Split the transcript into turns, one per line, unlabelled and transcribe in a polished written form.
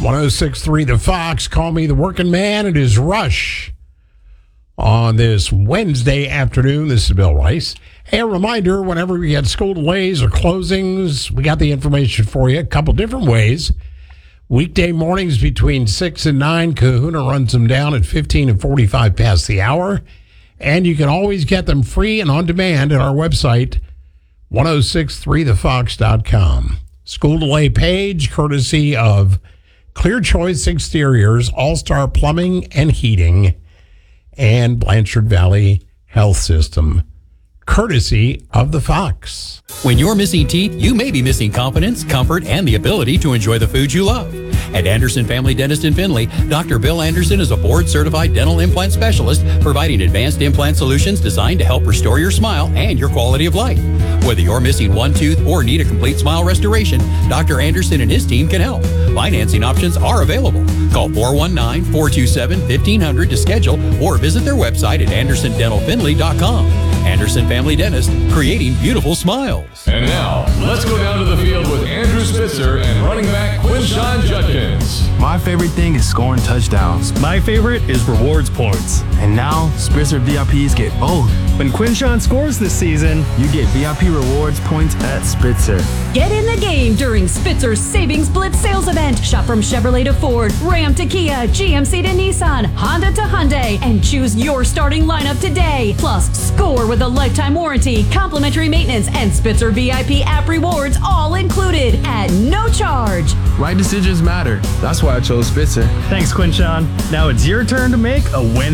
106.3 The Fox. Call me the working man. It is Rush on this Wednesday afternoon. This is Bill Rice. Hey, a reminder, whenever we get school delays or closings, we got the information for you a couple different ways. Weekday mornings between 6 and 9, Kahuna runs them down at 15 and 45 past the hour. And you can always get them free and on demand at our website, 1063thefox.com. School delay page, courtesy of Clear Choice Exteriors, All-Star Plumbing and Heating, and Blanchard Valley Health System, courtesy of the Fox.
When you're missing teeth, you may be missing confidence, comfort, and the ability to enjoy the foods you love. At Anderson Family Dentist in Findlay, Dr. Bill Anderson is a board-certified dental implant specialist providing advanced implant solutions designed to help restore your smile and your quality of life. Whether you're missing one tooth or need a complete smile restoration, Dr. Anderson and his team can help. Financing options are available. Call 419-427-1500 to schedule or visit their website at andersondentalfindlay.com. Anderson Family Dentist, creating beautiful smiles.
And now, let's go down to the field with Andrew Spitzer and running back Quinshon Judkins.
My favorite thing is scoring touchdowns.
My favorite is rewards points.
And now, Spitzer VIPs get both.
When Quinshon scores this season,
You get VIP rewards points at Spitzer.
Get in the game during Spitzer's Savings Blitz sales event. Shop from Chevrolet to Ford, Ram to Kia, GMC to Nissan, Honda to Hyundai, and choose your starting lineup today. Plus, score with a lifetime warranty, complimentary maintenance, and Spitzer VIP app rewards all included at no charge.
Right decisions matter. That's why I chose Spitzer.
thanks, Quinshon. Now it's your turn to make a win.